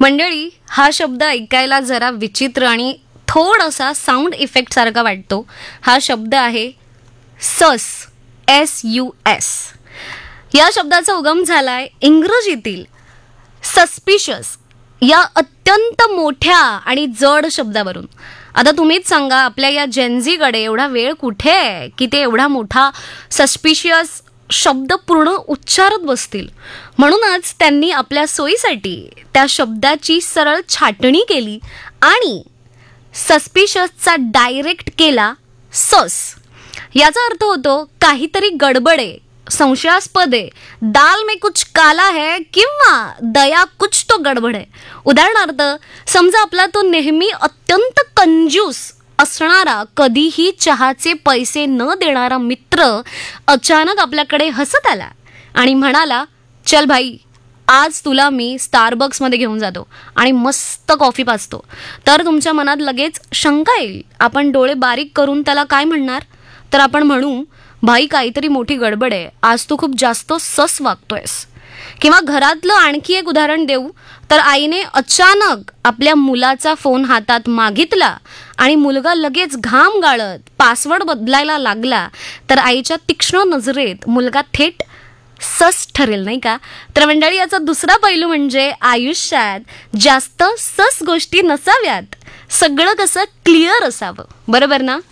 मंडळी, हा शब्द ऐकायला जरा विचित्र आणि थोडासा साऊंड इफेक्ट सारखा वाटतो. हा शब्द आहे सस, SUS. या शब्दाचा उगम झालाय इंग्रजीतील सस्पिशियस या अत्यंत मोठ्या आणि जड शब्दावरून. आता तुम्हीच सांगा, आपल्या या जेनझीकडे एवढा वेळ कुठे आहे की ते एवढा मोठा सस्पिशियस शब्द पूर्ण उच्चारत बसतील. म्हणूनच त्यांनी आपल्या सोयीसाठी त्या शब्दाची सरळ छाटणी केली आणि सस्पिशियसचा डायरेक्ट केला सस. याचा अर्थ होतो काहीतरी गडबड आहे, संशयास्पद आहे, दाल में कुछ काला है किंवा दया कुछ तो गडबड आहे. उदाहरणार्थ, समजा आपला तो नेहमी अत्यंत कंजूस असणारा, कधीही चहाचे पैसे न देणारा मित्र अचानक आपल्याकडे हसत आला आणि म्हणाला, चल भाई, आज तुला मी स्टारबक्समध्ये घेऊन जातो आणि मस्त कॉफी पाजतो. तर तुमच्या मनात लगेच शंका येईल. आपण डोळे बारीक करून त्याला काय म्हणणार? तर आपण म्हणू, भाई काहीतरी मोठी गडबड आहे, आज तू खूप जास्त सस वागतोयस. किंवा घरातलं आणखी एक उदाहरण देऊ तर, आईने अचानक आपल्या मुलाचा फोन हातात मागितला आणि मुलगा लगेच घाम गाळत पासवर्ड बदलायला लागला तर आईच्या तीक्ष्ण नजरेत मुलगा थेट सस ठरेल, नाही का? तर मंडळी, याचा दुसरा पैलू म्हणजे आयुष्यात जास्त सस गोष्टी नसाव्यात, सगळं कसं क्लिअर असावं. बरोबर ना?